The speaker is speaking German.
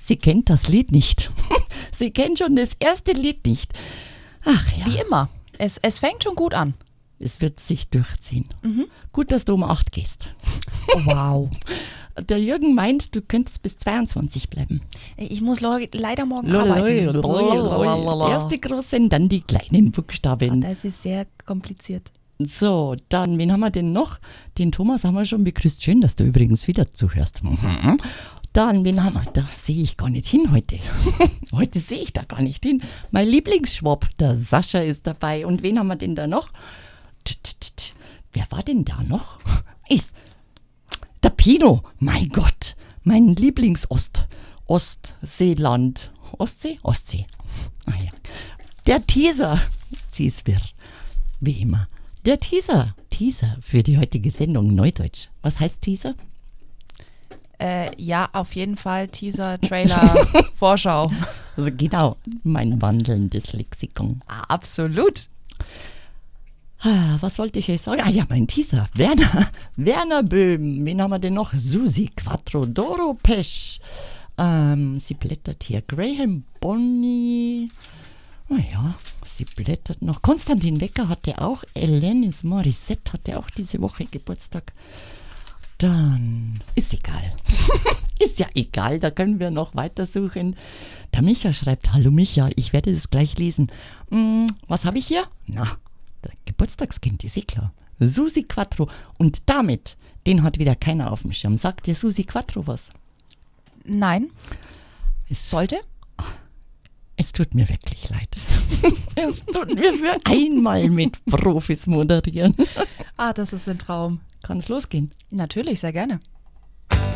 Sie kennt das Lied nicht. Sie kennt schon das erste Lied nicht. Ach ja. Wie immer. Es fängt schon gut an. Es wird sich durchziehen. Gut, dass du um 8 gehst. Oh, wow. Der Jürgen meint, du könntest bis 22 bleiben. Ich muss leider morgen arbeiten. Erst die großen, dann die kleinen Buchstaben. Das ist sehr kompliziert. So, dann, wen haben wir denn noch? Den Thomas haben wir schon begrüßt. Schön, dass du übrigens wieder zuhörst. Dann, wen haben wir? Da sehe ich gar nicht hin heute. Heute sehe ich da gar nicht hin. Mein Lieblingsschwab, der Sascha ist dabei. Und wen haben wir denn da noch? Wer war denn da noch? Der Pino, mein Gott, mein Ostseeland. Ostsee? Ostsee. Ah ja. Der Teaser, sie ist wirr, wie immer. Der Teaser für die heutige Sendung Neudeutsch. Was heißt Teaser? Ja, auf jeden Fall Teaser, Trailer, Vorschau. Also genau, mein wandelndes Lexikon. Absolut. Was wollte ich euch sagen? Ah ja, mein Teaser. Werner Böhm. Wen haben wir denn noch? Susi Quattro, Doro Pesch. Sie blättert hier. Graham Bonney. Naja, sie blättert noch. Konstantin Wecker hatte auch. Alanis Morissette hatte auch diese Woche Geburtstag. Dann ist egal. Ist ja egal, da können wir noch weitersuchen. Der Micha schreibt, hallo Micha, ich werde das gleich lesen. Was habe ich hier? Na, der Geburtstagskind, ist eh klar. Susi Quattro. Und damit, den hat wieder keiner auf dem Schirm. Sagt dir Susi Quattro was? Nein. Es sollte? Es tut mir wirklich leid. Es tut mir für einmal mit Profis moderieren. Das ist ein Traum. Kann es losgehen? Natürlich, sehr gerne.